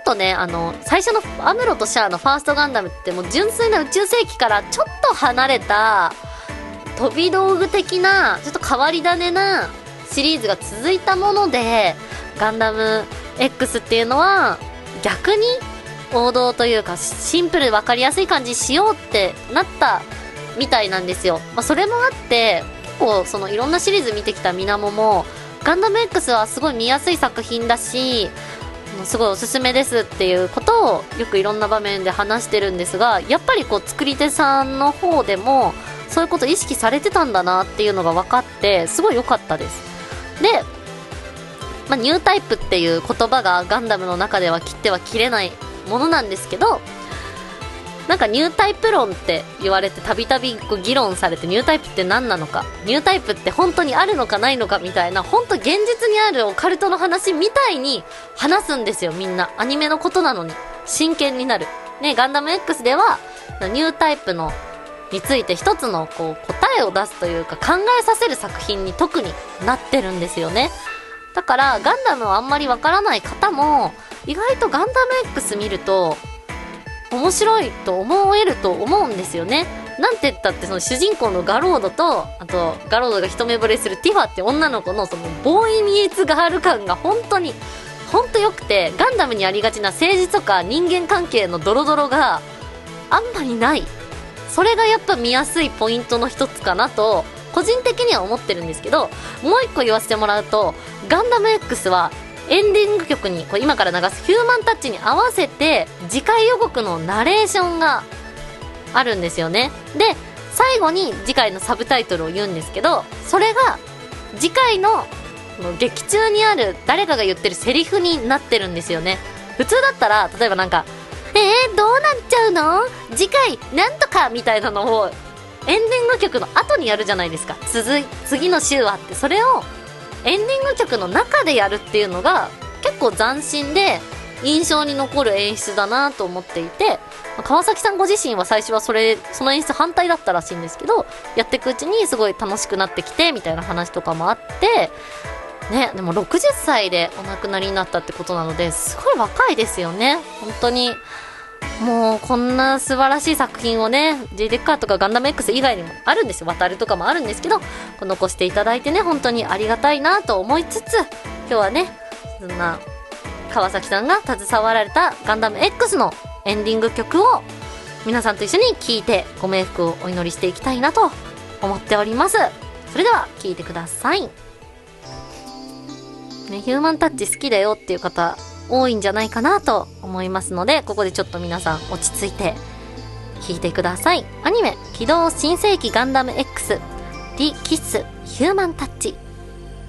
とね、最初のアムロとシャアのファーストガンダムってもう純粋な宇宙世紀からちょっと離れた飛び道具的なちょっと変わり種なシリーズが続いたもので、ガンダム X っていうのは逆に王道というかシンプルで分かりやすい感じしようってなったみたいなんですよ。それもあって結構そのいろんなシリーズ見てきたみなももガンダム X はすごい見やすい作品だし、すごいおすすめですっていうことをよくいろんな場面で話してるんですが、やっぱりこう作り手さんの方でもそういうこと意識されてたんだなっていうのが分かってすごい良かったです。で、ニュータイプっていう言葉がガンダムの中では切っては切れないものなんですけど、なんかニュータイプ論って言われてたびたび議論されて、ニュータイプって何なのか、ニュータイプって本当にあるのかないのかみたいな、本当現実にあるオカルトの話みたいに話すんですよ。みんなアニメのことなのに真剣になるね。ガンダム X ではニュータイプのについて一つのこう答えを出すというか考えさせる作品に特になってるんですよね。だからガンダムをあんまりわからない方も意外とガンダム X 見ると面白いと思えると思うんですよね。なんて言ったってその主人公のガロードと、あとガロードが一目惚れするティファって女の子のそのボーイミーツガール感が本当良くて、ガンダムにありがちな政治とか人間関係のドロドロがあんまりない。それがやっぱ見やすいポイントの一つかなと個人的には思ってるんですけど、もう一個言わせてもらうと、ガンダム X はエンディング曲にこう今から流すヒューマンタッチに合わせて次回予告のナレーションがあるんですよね。で最後に次回のサブタイトルを言うんですけど、それが次回の劇中にある誰かが言ってるセリフになってるんですよね。普通だったら例えばなんかどうなっちゃうの次回なんとかみたいなのをエンディング曲の後にやるじゃないですか。次の週はって、それをエンディング曲の中でやるっていうのが結構斬新で印象に残る演出だなと思っていて、川崎さんご自身は最初はその演出反対だったらしいんですけど、やっていくうちにすごい楽しくなってきてみたいな話とかもあってね。でも60歳でお亡くなりになったってことなので、すごい若いですよね。本当にもうこんな素晴らしい作品をね、 J デッカーとかガンダム X 以外にもあるんですよ。渡るとかもあるんですけど、残していただいてね、本当にありがたいなと思いつつ、今日はねそんな川崎さんが携わられたガンダム X のエンディング曲を皆さんと一緒に聴いてご冥福をお祈りしていきたいなと思っております。それでは聴いてくださいね。ヒューマンタッチ好きだよっていう方多いんじゃないかなと思いますので、ここでちょっと皆さん落ち着いて聴いてください。アニメ機動新世紀ガンダム X ディキッスヒューマンタッチ。